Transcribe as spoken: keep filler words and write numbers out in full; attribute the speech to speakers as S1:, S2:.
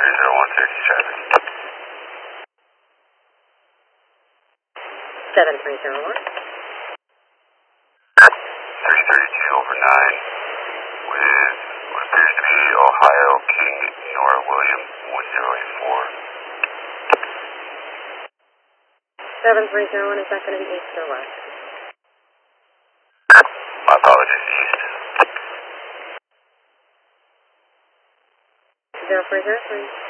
S1: three zero one safety traffic.
S2: seven three zero one.
S1: three thirty-two over nine with what appears to be Ohio King Nora William one zero eight four.
S2: seven three zero one, is that going to be east or west?
S1: My apologies, east.
S2: zero three zero three.